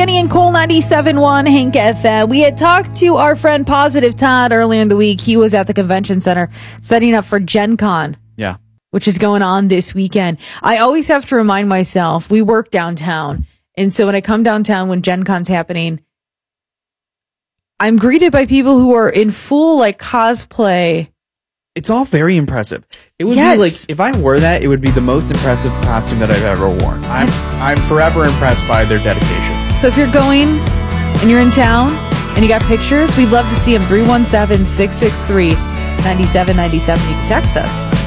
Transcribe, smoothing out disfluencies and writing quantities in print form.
Danny and Cole, 97.1 Hank FM. We had talked to our friend Positive Todd earlier in the week. He was at the convention center setting up for Gen Con. Yeah. Which is going on this weekend. I always have to remind myself, we work downtown. And so when I come downtown when Gen Con's happening, I'm greeted by people who are in full like cosplay. It's all very impressive. It would be like, if I wore that, it would be the most impressive costume that I've ever worn. I'm forever impressed by their dedication. So if you're going and you're in town and you got pictures, we'd love to see them. 317-663-9797. You can text us.